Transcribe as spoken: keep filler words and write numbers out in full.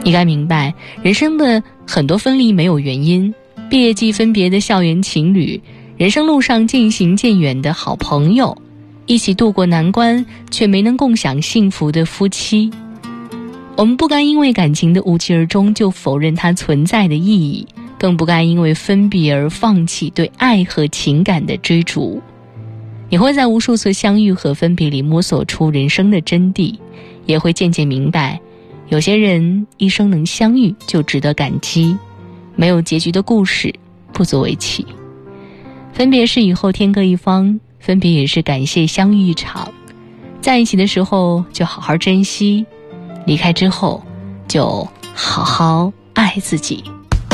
你该明白，人生的很多分离没有原因，毕业季分别的校园情侣，人生路上渐行渐远的好朋友，一起度过难关却没能共享幸福的夫妻。我们不该因为感情的无疾而终就否认它存在的意义，更不该因为分别而放弃对爱和情感的追逐。你会在无数次相遇和分别里摸索出人生的真谛，也会渐渐明白，有些人一生能相遇就值得感激，没有结局的故事不足为奇。分别是以后天各一方，分别也是感谢相遇一场。在一起的时候就好好珍惜，离开之后就好好爱自己。